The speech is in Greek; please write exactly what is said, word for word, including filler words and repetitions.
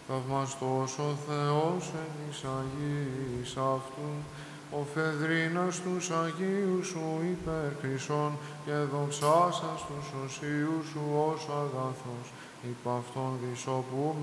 Θαυμαστός ο Θεός εν της Αγίας αυτού, ο φεδρίνας τους Αγίους σου υπερκρισών και δοξάσας τους οσίους σου ως αγαθός, υπ' αυτόν δισοπούμε